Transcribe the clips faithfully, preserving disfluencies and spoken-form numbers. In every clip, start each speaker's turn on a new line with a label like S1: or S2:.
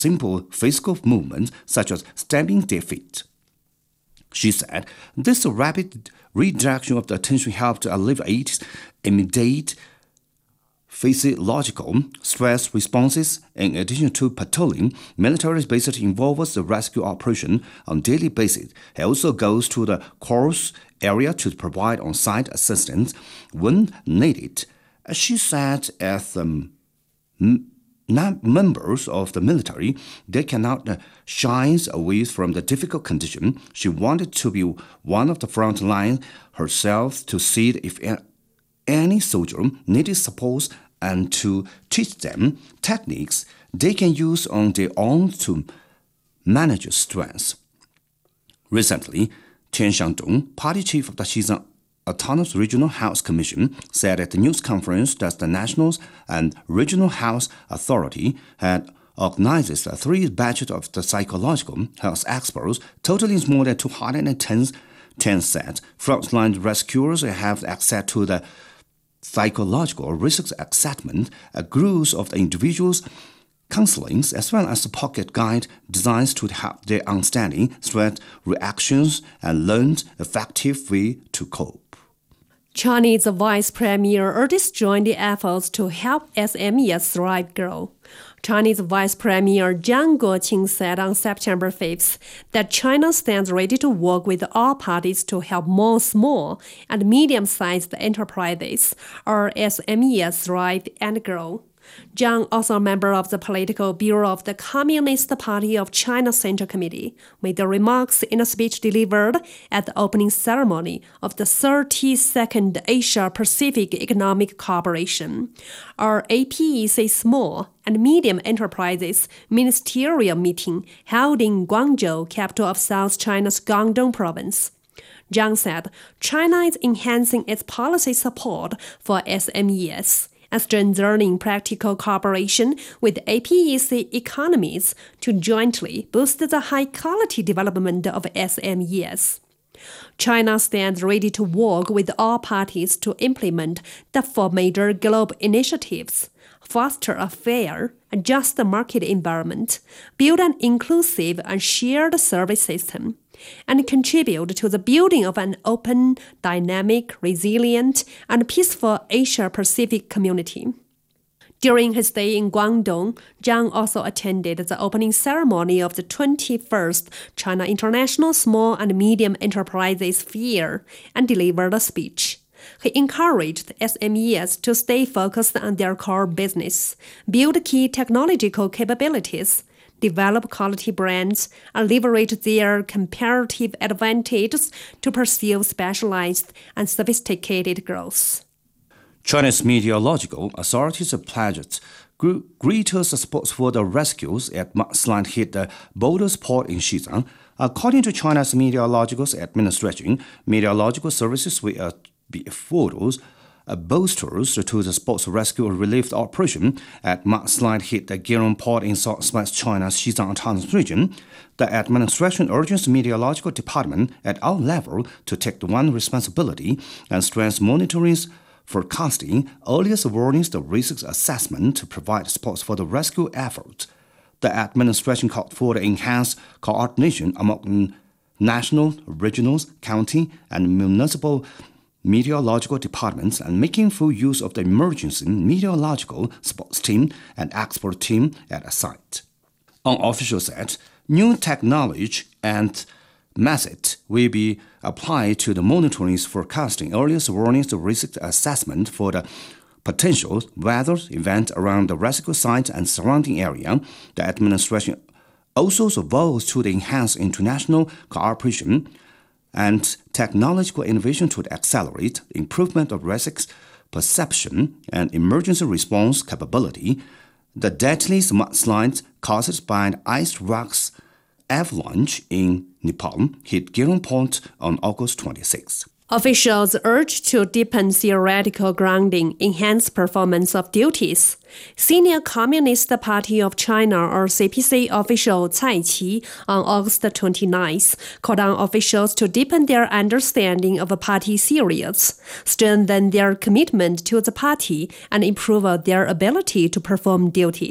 S1: simple physical movements such as stamping their feet. She said this rapid redirection of the attention helped alleviate immediate physiological stress responses. In addition to patrolling, military basically involves the rescue operation on a daily basis. He also goes to the course area to provide on-site assistance when needed. She said as um, non-members of the military, they cannot uh, shy away from the difficult condition. She wanted to be one of the front lines herself to see if any soldier needed support and to teach them techniques they can use on their own to manage stress. Recently, Chen Xiangdong, party chief of the Xizang Autonomous Regional Health Commission, said at the news conference that the National and Regional Health Authority had organized three batches of the psychological health experts, totaling more than two hundred ten. Chen said frontline rescuers have access to the psychological risk assessment, a group of the individuals' counseling, as well as a pocket guide designed to help their understanding threat reactions and learn effective way to cope.
S2: Chinese Vice Premier urges joint efforts to help S M Es thrive grow. Chinese Vice Premier Jiang Guoqing said on September fifth that China stands ready to work with all parties to help more small and medium-sized enterprises, or S M Es, thrive and grow. Jiang, also a member of the Political Bureau of the Communist Party of China Central Committee, made the remarks in a speech delivered at the opening ceremony of the thirty-second Asia-Pacific Economic Cooperation, or A P E C Small and Medium Enterprises Ministerial Meeting held in Guangzhou, capital of South China's Guangdong Province. Jiang said China is enhancing its policy support for S M Es and strengthening practical cooperation with A P E C economies to jointly boost the high-quality development of S M Es. China stands ready to work with all parties to implement the four major global initiatives: foster a fair and just market environment, build an inclusive and shared service system, and contribute to the building of an open, dynamic, resilient, and peaceful Asia-Pacific community. During his stay in Guangdong, Jiang also attended the opening ceremony of the twenty-first China International Small and Medium Enterprises Fair and delivered a speech. He encouraged S M Es to stay focused on their core business, build key technological capabilities, develop quality brands, and leverage their comparative advantages to pursue specialized and sophisticated growth.
S1: China's meteorological authorities pledged greater support for the rescues at mudslide hit the Boulders port in Xizang. According to China's Meteorological Administration, meteorological services will be afforded Uh, bolsters to the sports rescue relief operation at mudslide hit the Girong port in southwest China's Xizang Autonomous Region. The administration urges the meteorological department at all levels to take the one responsibility and strengthen monitoring, forecasting, earliest warnings, the risk assessment to provide support for the rescue effort. The administration called for the enhanced coordination among national, regional, county, and municipal meteorological departments and making full use of the emergency meteorological sports team and expert team at a site. An official said new technology and method will be applied to the monitoring, forecasting, earliest warnings, the risk assessment for the potential weather event around the rescue site and surrounding area. The administration also vows to enhance international cooperation and technological innovation to accelerate improvement of risk perception and emergency response capability. The deadly mudslides caused by an ice rocks avalanche in Nepal hit Girong Port on August twenty-sixth.
S2: Officials urged to deepen theoretical grounding, enhance performance of duties. Senior Communist Party of China, or C P C official Cai Qi, on August twenty-ninth, called on officials to deepen their understanding of party theories, strengthen their commitment to the party, and improve their ability to perform duties.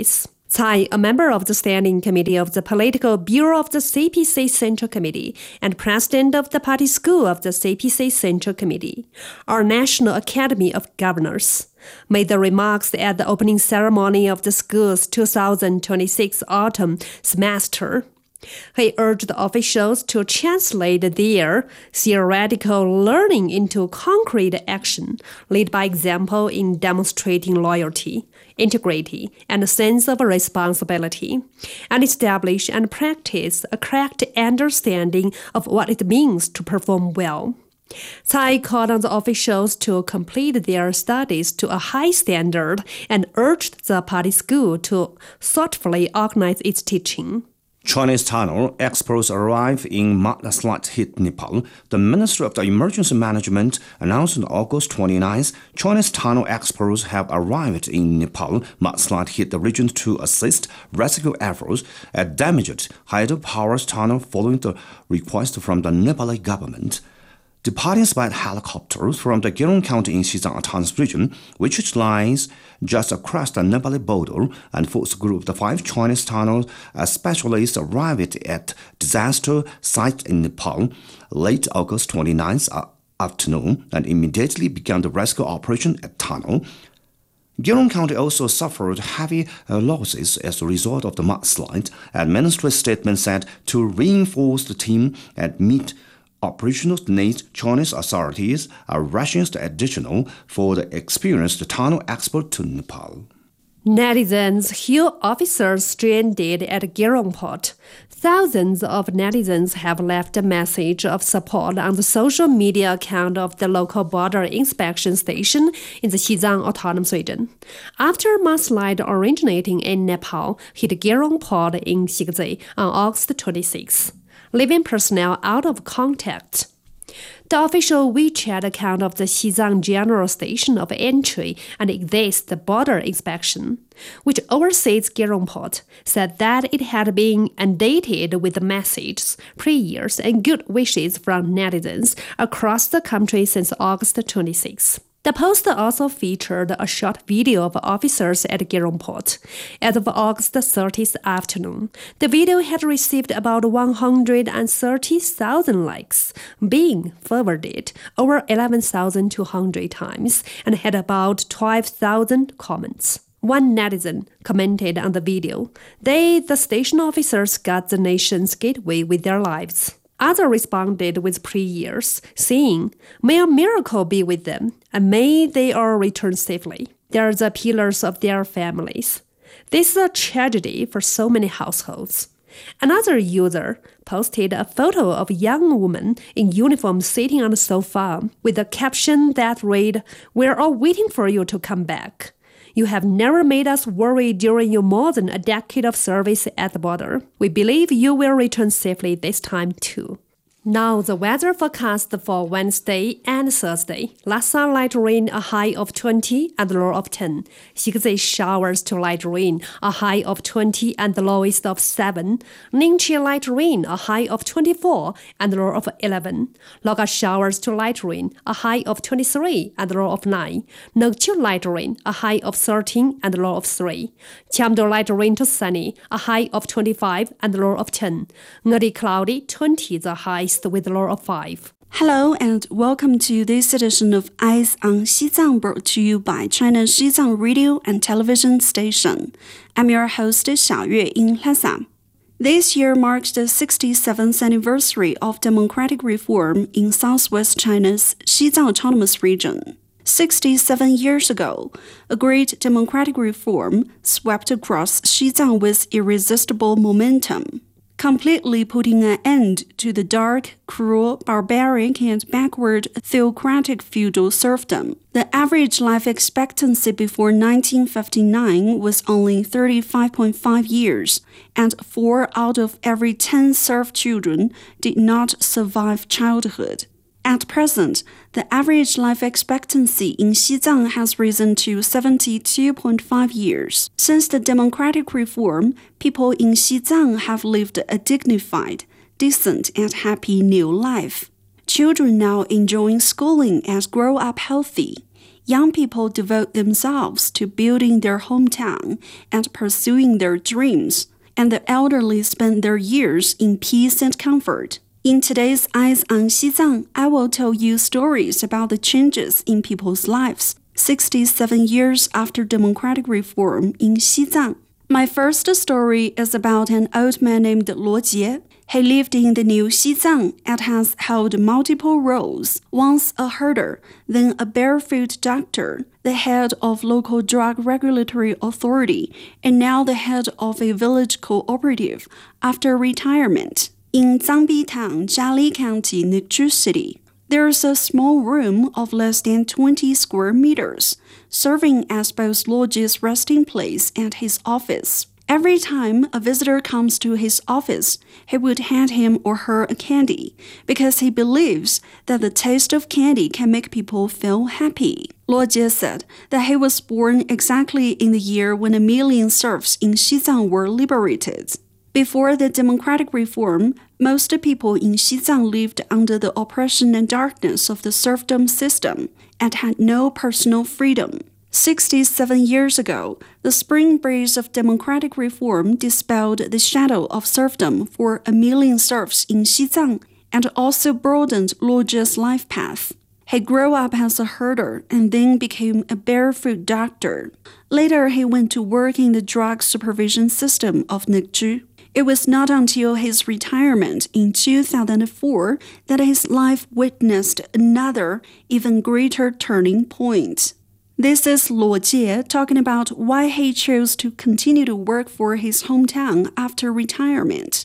S2: Tsai, a member of the Standing Committee of the Political Bureau of the C P C Central Committee and president of the Party School of the C P C Central Committee, our National Academy of Governors, made the remarks at the opening ceremony of the school's two thousand twenty-six autumn semester. He urged officials to translate their theoretical learning into concrete action, lead by example in demonstrating loyalty, integrity, and a sense of responsibility, and establish and practice a correct understanding of what it means to perform well. Tsai called on the officials to complete their studies to a high standard and urged the party school to thoughtfully organize its teaching.
S1: Chinese tunnel experts arrive in mudslide-hit Nepal. The Ministry of the Emergency Management announced on August twenty-ninth, Chinese tunnel experts have arrived in Nepal mudslide-hit region to assist rescue efforts at damaged hydropower tunnel following the request from the Nepali government. Departing by helicopters from the Gyeong County in Xizang Autonomous Region, which lies just across the Nepali border, and force group the five Chinese tunnel specialists arrived at disaster site in Nepal late August twenty-ninth afternoon and immediately began the rescue operation at tunnel. Gyeong County also suffered heavy uh, losses as a result of the mudslide, and ministry statement said to reinforce the team and meet operational needs, Chinese authorities are rushing the additional for the experienced tunnel expert to Nepal.
S2: Netizens hail officers stranded at Gyeong Port. Thousands of netizens have left a message of support on the social media account of the local border inspection station in the Xizang Autonomous Region. After a mudslide originating in Nepal hit Gyeong Port in Xigzi on August twenty-sixth. Leaving personnel out of contact. The official WeChat account of the Xizang General Station of Entry and Exit Border Inspection, which oversees Gyeong Port, said that it had been inundated with messages, prayers, and good wishes from netizens across the country since August twenty-sixth. The post also featured a short video of officers at Gyeong Port. As of August thirtieth afternoon, the video had received about one hundred thirty thousand likes, being forwarded over eleven thousand two hundred times, and had about twelve thousand comments. One netizen commented on the video, "They, the station officers, got the nation's gateway with their lives." Others responded with prayers, saying, "May a miracle be with them, and may they all return safely. They are the pillars of their families. This is a tragedy for so many households." Another user posted a photo of a young woman in uniform sitting on a sofa with a caption that read, "We're all waiting for you to come back. You have never made us worry during your more than a decade of service at the border. We believe you will return safely this time too." Now the weather forecast for Wednesday and Thursday. Lhasa light rain, a high of twenty and low of ten. Xigzi showers to light rain, a high of twenty and the lowest of seven. Ningxi light rain, a high of twenty-four and low of eleven. Loga showers to light rain, a high of twenty-three and low of nine. Nokchu light rain, a high of thirteen and low of three. Chamdo light rain to sunny, a high of twenty-five and low of ten. Ngadi cloudy, twenty the high with a low of five.
S3: Hello and welcome to this edition of Eyes on Xizang, brought to you by China Xizang Radio and Television Station. I'm your host, Xiaoyue in Lhasa. This year marks the sixty-seventh anniversary of democratic reform in southwest China's Xizang Autonomous Region. sixty-seven years ago, a great democratic reform swept across Xizang with irresistible momentum, completely putting an end to the dark, cruel, barbaric, and backward theocratic feudal serfdom. The average life expectancy before nineteen fifty-nine was only thirty-five point five years, and four out of every ten serf children did not survive childhood. At present, the average life expectancy in Xizang has risen to seventy-two point five years. Since the democratic reform, people in Xizang have lived a dignified, decent, and happy new life. Children now enjoying schooling and grow up healthy. young people devote themselves to building their hometown and pursuing their dreams, and the elderly spend their years in peace and comfort. In today's Eyes on Xizang, I will tell you stories about the changes in people's lives sixty-seven years after democratic reform in Xizang. My first story is about an old man named Luo Jie. He lived in the New Xizang and has held multiple roles, once a herder, then a barefoot doctor, the head of local drug regulatory authority, and now the head of a village cooperative after retirement. In Zangbi Town, Jiali County, Ningzhi City, there is a small room of less than twenty square meters, serving as both Luo Jie's resting place and his office. Every time a visitor comes to his office, he would hand him or her a candy, because he believes that the taste of candy can make people feel happy. Luo Jie said that he was born exactly in the year when a million serfs in Xizang were liberated. Before the democratic reform, most people in Xizang lived under the oppression and darkness of the serfdom system and had no personal freedom. sixty-seven years ago, the spring breeze of democratic reform dispelled the shadow of serfdom for a million serfs in Xizang and also broadened Luo Jie's life path. He grew up as a herder and then became a barefoot doctor. Later, he went to work in the drug supervision system of Ningzhi. It was not until his retirement in two thousand four that his life witnessed another, even greater turning point. This is Luo Jie talking about why he chose to continue to work for his hometown after retirement.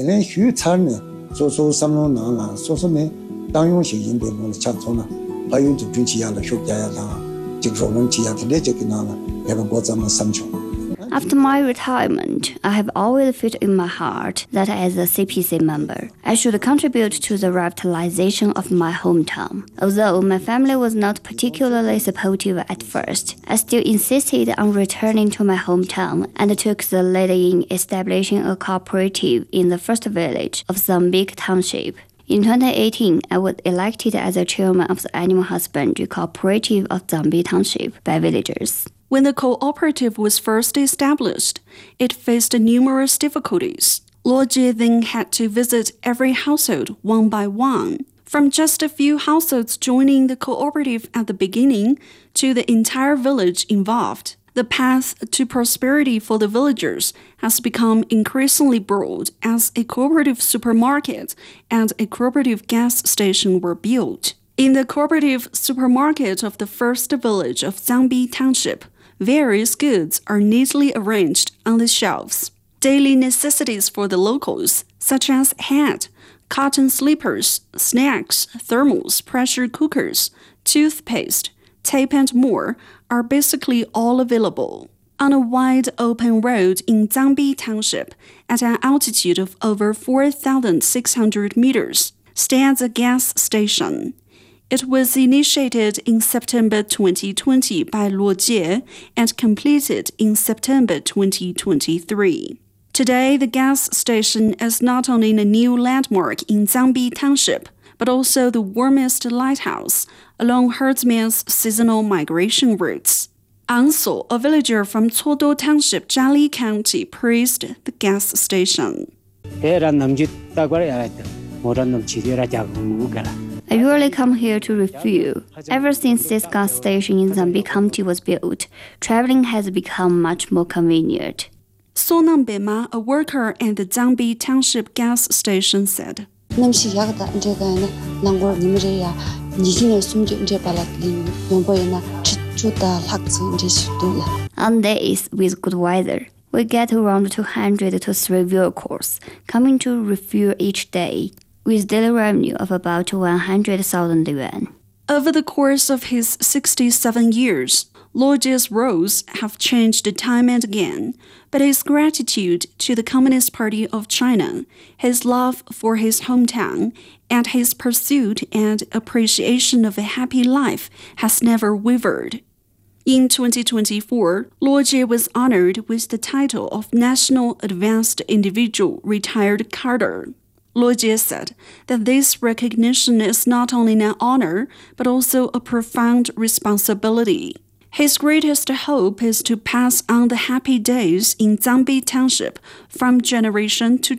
S4: After my retirement, I have always felt in my heart that as a C P C member, I should contribute to the revitalization of my hometown. Although my family was not particularly supportive at first, I still insisted on returning to my hometown and took the lead in establishing a cooperative in the first village of Zambik Township. In twenty eighteen, I was elected as the chairman of the Animal Husbandry Cooperative of Zambik Township by villagers.
S3: When the cooperative was first established, it faced numerous difficulties. Luo Jie then had to visit every household one by one. From just a few households joining the cooperative at the beginning to the entire village involved, the path to prosperity for the villagers has become increasingly broad as a cooperative supermarket and a cooperative gas station were built. In the cooperative supermarket of the first village of Zangbi Township, various goods are neatly arranged on the shelves. Daily necessities for the locals, such as hat, cotton slippers, snacks, thermals, pressure cookers, toothpaste, tape and more, are basically all available. On a wide open road in Zangbi Township, at an altitude of over four thousand six hundred meters, stands a gas station. It was initiated in September twenty twenty by Luo Jie and completed in September twenty twenty-three. Today, the gas station is not only a new landmark in Zangbi Township, but also the warmest lighthouse along herdsmen's seasonal migration routes. Anso, a villager from Cuodo Township, Jiali County, praised the gas station.
S4: I usually come here to refuel. Ever since this gas station in Zambik County was built, traveling has become much more convenient.
S3: Sonam Bema, a worker at the Zangbi Township gas station, said,
S4: On days with good weather, we get around two hundred to three vehicles coming to refuel each day, with daily revenue of about one hundred thousand yuan.
S3: Over the course of his sixty-seven years, Luo Jie's roles have changed time and again, but his gratitude to the Communist Party of China, his love for his hometown, and his pursuit and appreciation of a happy life has never wavered. In twenty twenty-four, Luo Jie was honored with the title of National Advanced Individual Retired Cadre. Luo Jie said that this recognition is not only an honor, but also a profound responsibility. His greatest hope is to pass on the happy days in Zangbi Township from generation to